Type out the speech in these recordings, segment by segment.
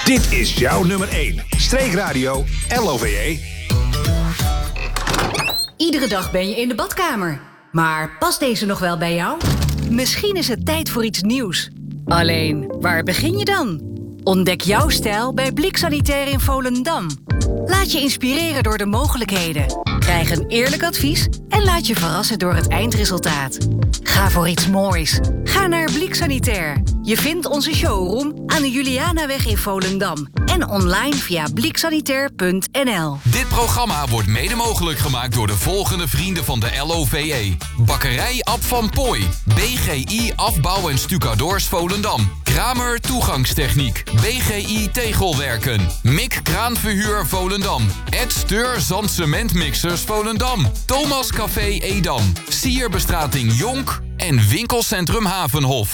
Dit is jouw nummer 1. Streekradio LOVE. Iedere dag ben je in de badkamer. Maar past deze nog wel bij jou? Misschien is het tijd voor iets nieuws. Alleen, waar begin je dan? Ontdek jouw stijl bij Blik Sanitair in Volendam. Laat je inspireren door de mogelijkheden. Krijg een eerlijk advies en laat je verrassen door het eindresultaat. Ga voor iets moois. Ga naar Blik Sanitair. Je vindt onze showroom aan de Julianaweg in Volendam. En online via bliksanitair.nl. Dit programma wordt mede mogelijk gemaakt door de volgende vrienden van de LOVE. Bakkerij Ab van Pooij. BGI Afbouw en Stucadoors Volendam. Kramer Toegangstechniek. BGI Tegelwerken. Mik Kraanverhuur Volendam. Ed Steur Zandcementmixers Volendam. Thomas Café Edam. Sierbestrating Jonk. En Winkelcentrum Havenhof.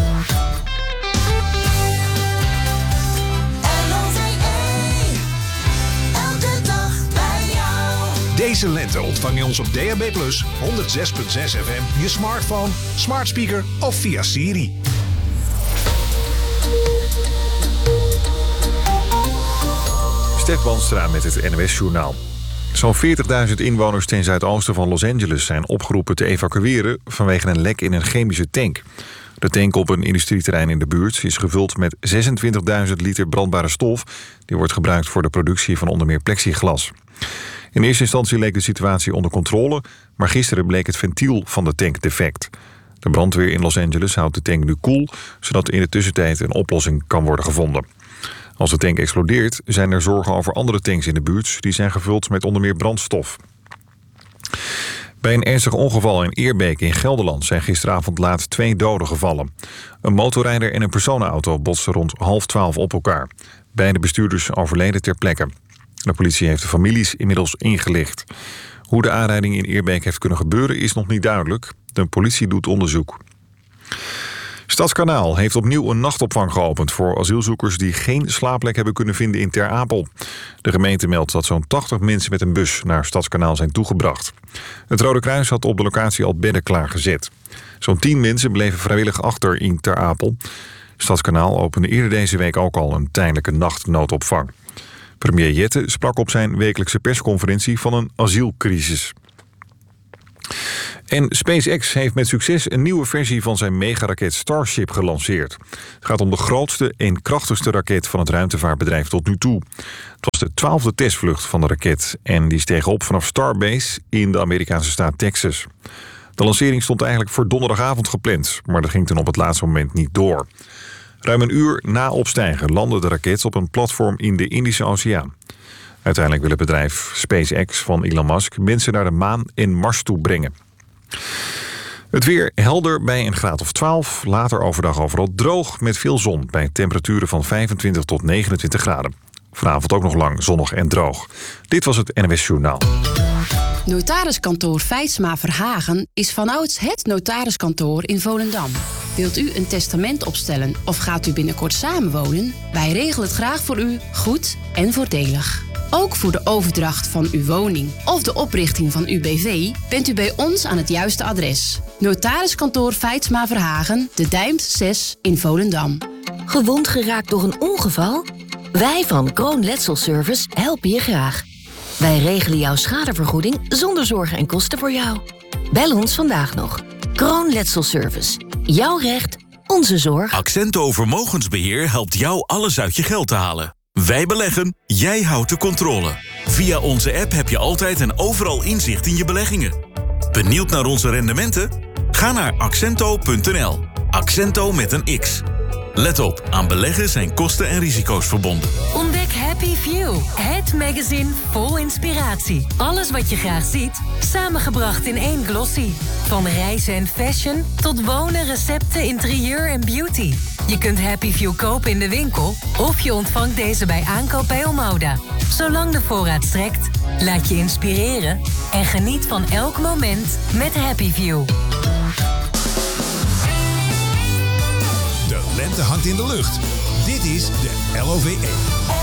Deze lente ontvang je ons op DAB+, 106.6 FM, je smartphone, smart speaker of via Siri. Stef Banstra met het NOS-journaal. Zo'n 40.000 inwoners ten zuidoosten van Los Angeles zijn opgeroepen te evacueren vanwege een lek in een chemische tank. De tank op een industrieterrein in de buurt is gevuld met 26.000 liter brandbare stof. Die wordt gebruikt voor de productie van onder meer plexiglas. In eerste instantie leek de situatie onder controle, maar gisteren bleek het ventiel van de tank defect. De brandweer in Los Angeles houdt de tank nu koel, zodat in de tussentijd een oplossing kan worden gevonden. Als de tank explodeert, zijn er zorgen over andere tanks in de buurt. Die zijn gevuld met onder meer brandstof. Bij een ernstig ongeval in Eerbeek in Gelderland zijn gisteravond laat 2 doden gevallen. Een motorrijder en een personenauto botsten rond 11:30 op elkaar. Beide bestuurders overleden ter plekke. De politie heeft de families inmiddels ingelicht. Hoe de aanrijding in Eerbeek heeft kunnen gebeuren is nog niet duidelijk. De politie doet onderzoek. Stadskanaal heeft opnieuw een nachtopvang geopend voor asielzoekers die geen slaapplek hebben kunnen vinden in Ter Apel. De gemeente meldt dat zo'n 80 mensen met een bus naar Stadskanaal zijn toegebracht. Het Rode Kruis had op de locatie al bedden klaargezet. Zo'n 10 mensen bleven vrijwillig achter in Ter Apel. Stadskanaal opende eerder deze week ook al een tijdelijke nachtnoodopvang. Premier Jette sprak op zijn wekelijkse persconferentie van een asielcrisis. En SpaceX heeft met succes een nieuwe versie van zijn megaraket Starship gelanceerd. Het gaat om de grootste en krachtigste raket van het ruimtevaartbedrijf tot nu toe. Het was de 12e testvlucht van de raket en die steeg op vanaf Starbase in de Amerikaanse staat Texas. De lancering stond eigenlijk voor donderdagavond gepland, maar dat ging toen op het laatste moment niet door. Ruim een uur na opstijgen landde de raket op een platform in de Indische Oceaan. Uiteindelijk wil het bedrijf SpaceX van Elon Musk mensen naar de maan en Mars toe brengen. Het weer helder bij een graad of 12. Later overdag overal droog met veel zon bij temperaturen van 25 tot 29 graden. Vanavond ook nog lang zonnig en droog. Dit was het NOS Journaal. Notariskantoor Feitsma Verhagen is vanouds het notariskantoor in Volendam. Wilt u een testament opstellen of gaat u binnenkort samenwonen? Wij regelen het graag voor u, goed en voordelig. Ook voor de overdracht van uw woning of de oprichting van uw BV bent u bij ons aan het juiste adres. Notariskantoor Feitsma Verhagen, de Dijmt 6 in Volendam. Gewond geraakt door een ongeval? Wij van Kroon Letselservice helpen je graag. Wij regelen jouw schadevergoeding zonder zorgen en kosten voor jou. Bel ons vandaag nog. Kroon Letselservice. Jouw recht, onze zorg. Accento Vermogensbeheer helpt jou alles uit je geld te halen. Wij beleggen, jij houdt de controle. Via onze app heb je altijd en overal inzicht in je beleggingen. Benieuwd naar onze rendementen? Ga naar accento.nl. Accento met een X. Let op, aan beleggen zijn kosten en risico's verbonden. Ontdek Happy View, het magazine vol inspiratie. Alles wat je graag ziet, samengebracht in één glossy. Van reizen en fashion tot wonen, recepten, interieur en beauty. Je kunt Happy View kopen in de winkel of je ontvangt deze bij aankoop bij Omauda. Zolang de voorraad strekt, laat je inspireren en geniet van elk moment met Happy View. De lente hangt in de lucht. Dit is de LOVE.